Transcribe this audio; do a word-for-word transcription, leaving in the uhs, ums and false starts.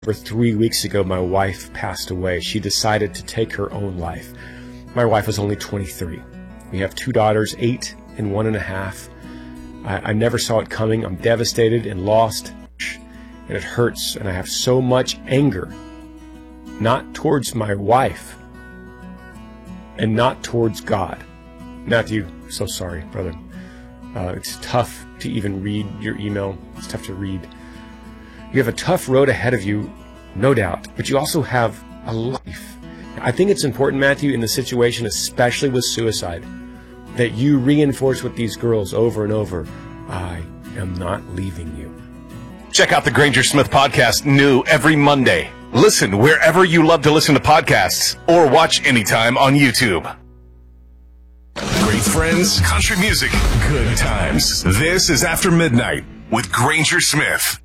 Over three weeks ago, my wife passed away. She decided to take her own life. My wife was only twenty-three. We have two daughters, eight and one and a half. I, I never saw it coming. I'm devastated and lost, and it hurts, and I have so much anger, not towards my wife and not towards God. Matthew, so sorry, brother. Uh, it's tough to even read your email. It's tough to read. You have a tough road ahead of you, no doubt, but you also have a life. I think it's important, Matthew, in the situation, especially with suicide, that you reinforce with these girls over and over, I am not leaving you. Check out the Granger Smith podcast, new every Monday. Listen wherever you love to listen to podcasts or watch anytime on YouTube. Great friends, country music, good times. This is After Midnight with Granger Smith.